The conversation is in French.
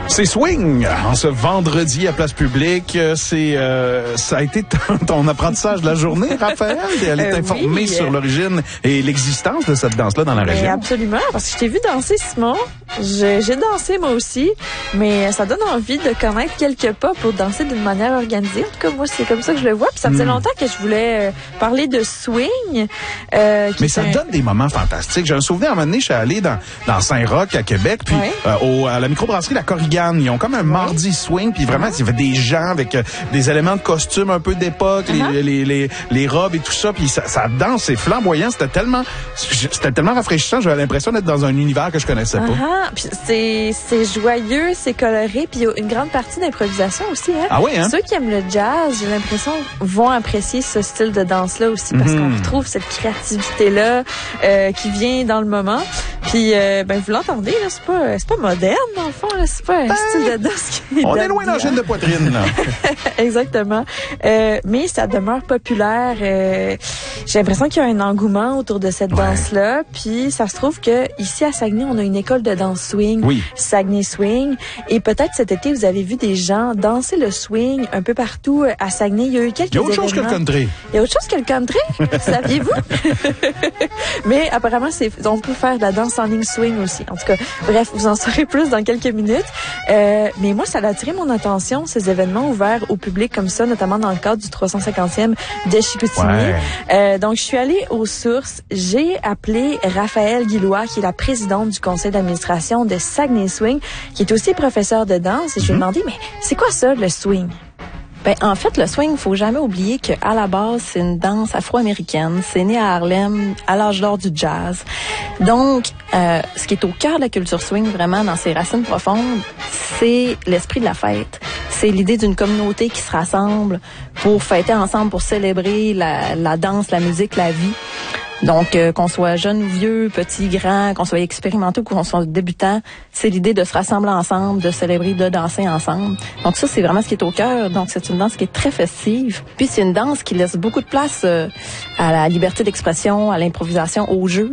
C'est swing en ce vendredi à Place Publique. Ça a été ton apprentissage de la journée, Raphaël. Elle est informée sur l'origine et l'existence de cette danse-là dans la région. Absolument, parce que je t'ai vu danser, Simon. J'ai dansé moi aussi, mais ça donne envie de connaître quelques pas pour danser d'une manière organisée. En tout cas, moi, c'est comme ça que je le vois. Puis ça faisait longtemps que je voulais parler de swing. Mais ça donne des moments fantastiques. J'ai un souvenir, à un moment donné, je suis allé dans Saint-Roch, à Québec, puis à la microbrasserie La Korigane. Ils ont comme un mardi swing, puis vraiment, il y avait des gens avec des éléments de costume un peu d'époque, les robes et tout ça, puis ça danse, c'est flamboyant. C'était tellement rafraîchissant. J'avais l'impression d'être dans un univers que je connaissais pas. Puis c'est joyeux, c'est coloré, puis il y a une grande partie d'improvisation aussi. Hein? Ah oui, hein? Ceux qui aiment le jazz, j'ai l'impression, vont apprécier ce style de danse-là aussi, parce qu'on retrouve cette créativité-là qui vient dans le moment. Puis, vous l'entendez, là, c'est pas moderne, dans le fond, là, c'est pas un style de danse qui est on est loin d'un gène de poitrine, là. Exactement. Mais ça demeure populaire. J'ai l'impression qu'il y a un engouement autour de cette danse-là. Puis, ça se trouve que ici à Saguenay, on a une école de danse swing, Saguenay Swing. Et peut-être cet été, vous avez vu des gens danser le swing un peu partout à Saguenay. Il y a eu quelques événements. Il y a autre chose que le country. Il y a autre chose que le country, saviez-vous? Mais apparemment, on peut faire de la danse en ligne swing aussi. En tout cas, bref, vous en saurez plus dans quelques minutes. Mais moi, ça a attiré mon attention, ces événements ouverts au public comme ça, notamment dans le cadre du 350e de Chicoutimi. Donc, je suis allée aux sources. J'ai appelé Raphaël Guillois, qui est la présidente du conseil d'administration de Saguenay Swing, qui est aussi professeur de danse. Et je lui ai demandé, mais c'est quoi ça, le swing? En fait, le swing, faut jamais oublier que à la base, c'est une danse afro-américaine. C'est né à Harlem, à l'âge d'or du jazz. Donc, ce qui est au cœur de la culture swing, vraiment, dans ses racines profondes, c'est l'esprit de la fête. C'est l'idée d'une communauté qui se rassemble pour fêter ensemble, pour célébrer la danse, la musique, la vie. Donc, qu'on soit jeune ou vieux, petit, grand, qu'on soit expérimenté ou qu'on soit débutant, c'est l'idée de se rassembler ensemble, de célébrer, de danser ensemble. Donc ça, c'est vraiment ce qui est au cœur. Donc, c'est une danse qui est très festive. Puis, c'est une danse qui laisse beaucoup de place à la liberté d'expression, à l'improvisation, au jeu.